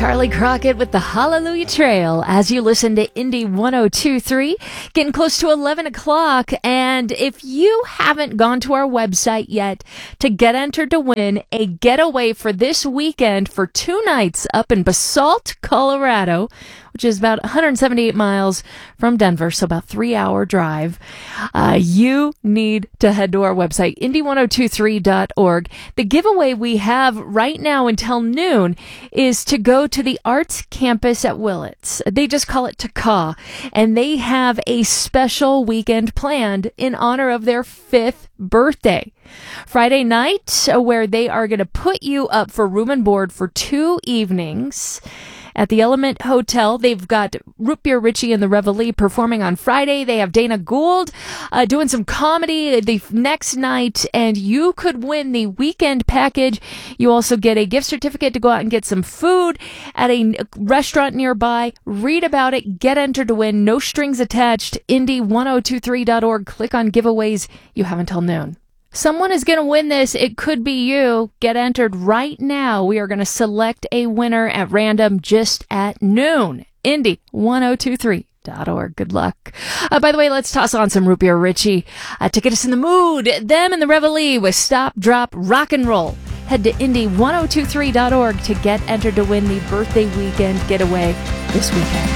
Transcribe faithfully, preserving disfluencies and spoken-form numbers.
Charlie Crockett with the Hallelujah Trail as you listen to Indy one oh two point three, getting close to eleven o'clock. And if you haven't gone to our website yet to get entered to win a getaway for this weekend for two nights up in Basalt, Colorado, which is about one hundred seventy-eight miles from Denver, so about three hour drive, uh, you need to head to our website, indy one oh two three dot org. The giveaway we have right now until noon is to go to the Arts Campus at Willits. They just call it T C A, and they have a special weekend planned in honor of their fifth birthday. Friday night, where they are going to put you up for room and board for two evenings at the Element Hotel. They've got Root Beer Richie and the Reveille performing on Friday. They have Dana Gould uh, doing some comedy the next night, and you could win the weekend package. You also get a gift certificate to go out and get some food at a restaurant nearby. Read about it. Get entered to win. No strings attached. indy one oh two three dot org. Click on giveaways. You have until noon. Someone is going to win this. It could be you. Get entered right now. We are going to select a winner at random just at noon. indy one oh two three dot org. Good luck. Uh, by the way, let's toss on some Root Beer Richie uh, to get us in the mood. Them and the Reveille with Stop, Drop, Rock and Roll. Head to indy one oh two three dot org to get entered to win the birthday weekend getaway this weekend.